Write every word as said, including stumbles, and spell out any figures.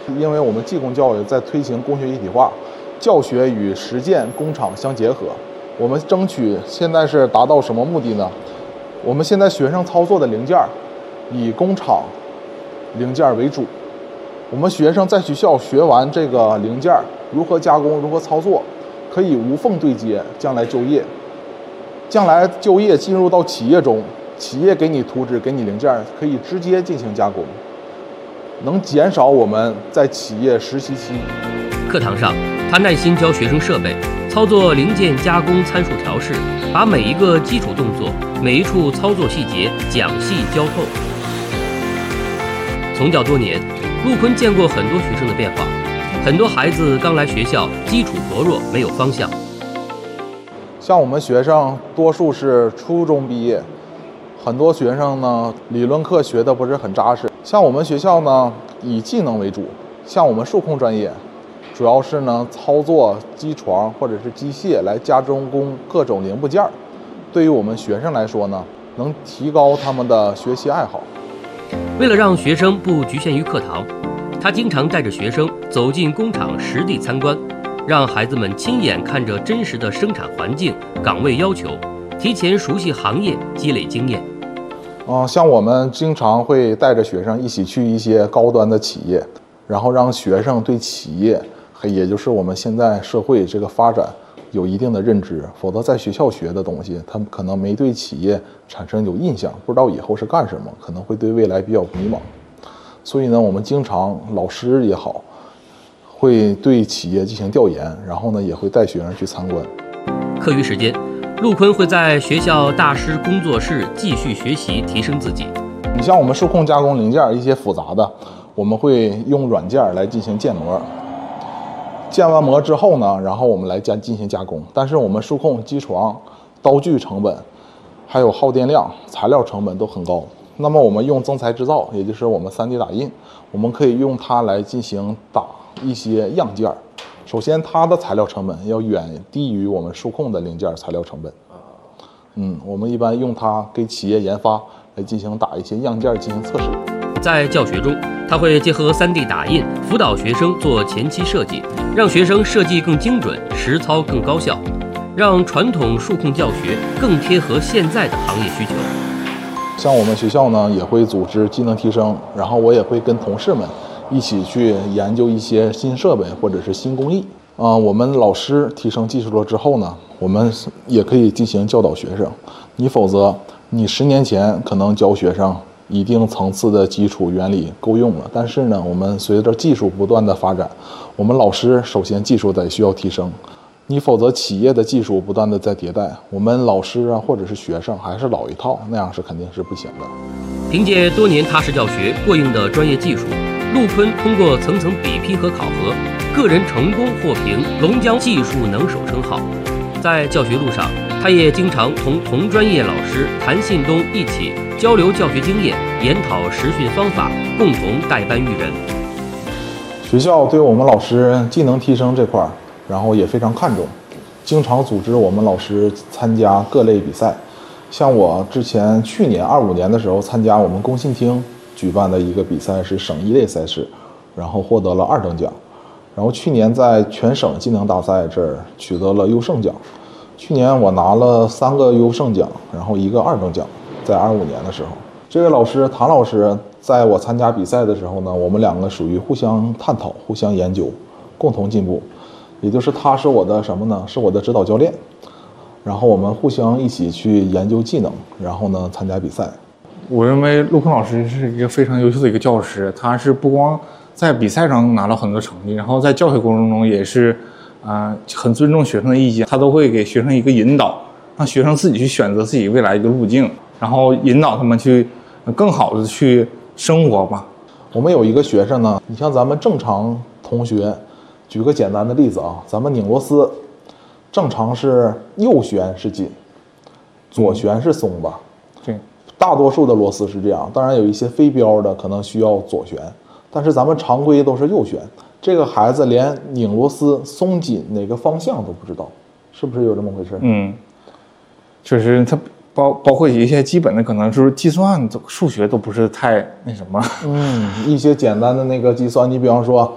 因为我们技工教育在推行工学一体化，教学与实践工厂相结合。我们争取现在是达到什么目的呢？我们现在学生操作的零件以工厂零件为主，我们学生在学校学完这个零件如何加工、如何操作，可以无缝对接，将来就业。将来就业进入到企业中，企业给你图纸、给你零件，可以直接进行加工，能减少我们在企业实习期。 课堂上，他耐心教学生设备操作零件加工、参数调试，把每一个基础动作、每一处操作细节讲细教透。从教多年，陆坤见过很多学生的变化，很多孩子刚来学校，基础薄弱，没有方向。 像我们学生多数是初中毕业，很多学生呢理论课学的不是很扎实。像我们学校呢以技能为主，像我们数控专业，主要是呢操作机床或者是机械来加工工各种零部件。对于我们学生来说呢，能提高他们的学习爱好。 为了让学生不局限于课堂，他经常带着学生走进工厂实地参观，让孩子们亲眼看着真实的生产环境、岗位要求，提前熟悉行业，积累经验。 嗯、呃，像我们经常会带着学生一起去一些高端的企业，然后让学生对企业，也就是我们现在社会这个发展有一定的认知。否则在学校学的东西，他们可能没对企业产生有印象，不知道以后是干什么，可能会对未来比较迷茫。所以呢，我们经常老师也好，会对企业进行调研，然后呢，也会带学生去参观。 课余时间，陆坤会在学校大师工作室继续学习，提升自己。 你像我们数控加工零件一些复杂的，我们会用软件来进行建模。建完模之后呢，然后我们来加进行加工。但是我们数控机床、刀具成本，还有耗电量、材料成本都很高。那么我们用增材制造，也就是我们 三 D 打印，我们可以用它来进行打一些样件。首先，它的材料成本要远低于我们数控的零件材料成本。嗯，我们一般用它给企业研发来进行打一些样件进行测试。 在教学中，他会结合 三 D 打印，辅导学生做前期设计，让学生设计更精准，实操更高效，让传统数控教学更贴合现在的行业需求。 像我们学校呢，也会组织技能提升，然后我也会跟同事们一起去研究一些新设备或者是新工艺。啊、呃，我们老师提升技术了之后呢，我们也可以进行教导学生。你否则，你十年前可能教学生一定层次的基础原理够用了，但是呢，我们随着技术不断的发展，我们老师首先技术得需要提升。你否则企业的技术不断的在迭代，我们老师啊或者是学生还是老一套，那样是肯定是不行的。 凭借多年踏实教学、过硬的专业技术，陆坤通过层层比拼和考核，个人成功获评龙江技术能手称号。在教学路上，他也经常同同专业老师谭信东一起交流教学经验，研讨实训方法，共同带班育人。 学校对我们老师技能提升这块儿，然后也非常看重，经常组织我们老师参加各类比赛。像我之前去年二五年的时候参加我们工信厅举办的一个比赛，是省一类赛事，然后获得了二等奖。然后去年在全省技能大赛这儿取得了优胜奖。去年我拿了三个优胜奖，然后一个二等奖，在二五年的时候。这位老师谭老师在我参加比赛的时候呢，我们两个属于互相探讨、互相研究，共同进步。也就是他是我的什么呢？是我的指导教练。然后我们互相一起去研究技能，然后呢参加比赛。 我认为陆坤老师是一个非常优秀的一个教师，他是不光在比赛上拿了很多成绩，然后在教学过程中也是啊、呃、很尊重学生的意见，他都会给学生一个引导，让学生自己去选择自己未来一个路径，然后引导他们去更好的去生活吧。 我们有一个学生呢，你像咱们正常同学，举个简单的例子啊，咱们拧螺丝，正常是右旋是紧，左旋是松吧？ 对， 大多数的螺丝是这样，当然有一些非标的可能需要左旋，但是咱们常规都是右旋。这个孩子连拧螺丝松紧哪个方向都不知道，是不是有这么回事？ 嗯，确实，他包包括一些基本的可能就是计算、数学都不是太那什么。 嗯，一些简单的那个计算，你比方说